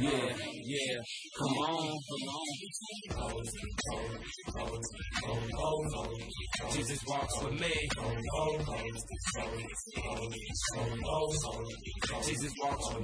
Yeah, yeah, come on. Jesus walks with me. Jesus walks with me.